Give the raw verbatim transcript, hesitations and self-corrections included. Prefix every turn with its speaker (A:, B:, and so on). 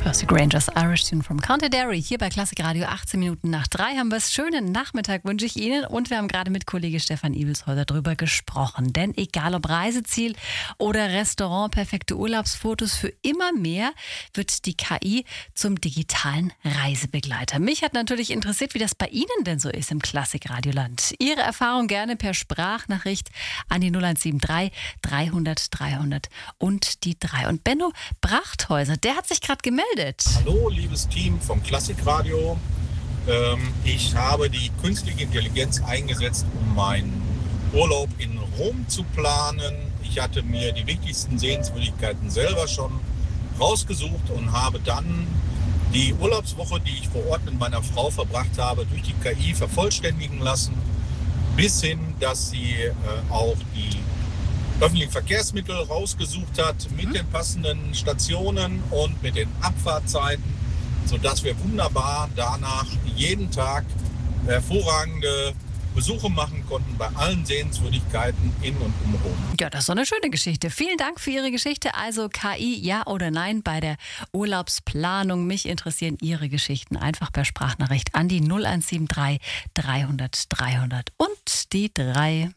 A: Classic Rangers, Irish Tune from County Derry. Hier bei Classic Radio, achtzehn Minuten nach drei haben wir es. Schönen Nachmittag wünsche ich Ihnen. Und wir haben gerade mit Kollege Stefan Ibelshäuser darüber gesprochen. Denn egal ob Reiseziel oder Restaurant, perfekte Urlaubsfotos, für immer mehr wird die K I zum digitalen Reisebegleiter. Mich hat natürlich interessiert, wie das bei Ihnen denn so ist im Classic Radioland. Ihre Erfahrung gerne per Sprachnachricht an die null eins sieben drei dreihundert dreihundert und die drei. Und Benno Brachthäuser, der hat sich gerade gemeldet.
B: Hallo, liebes Team vom Classic Radio. Ähm, ich habe die künstliche Intelligenz eingesetzt, um meinen Urlaub in Rom zu planen. Ich hatte mir die wichtigsten Sehenswürdigkeiten selber schon rausgesucht und habe dann die Urlaubswoche, die ich vor Ort mit meiner Frau verbracht habe, durch die K I vervollständigen lassen, bis hin, dass sie äh, auch die öffentlichen Verkehrsmittel rausgesucht hat mit den passenden Stationen und mit den Abfahrtzeiten, sodass wir wunderbar danach jeden Tag hervorragende Besuche machen konnten bei allen Sehenswürdigkeiten in und um Rom.
A: Ja, das ist doch eine schöne Geschichte. Vielen Dank für Ihre Geschichte. Also K I, ja oder nein bei der Urlaubsplanung. Mich interessieren Ihre Geschichten. Einfach per Sprachnachricht an die null eins sieben drei dreihundert dreihundert und die drei.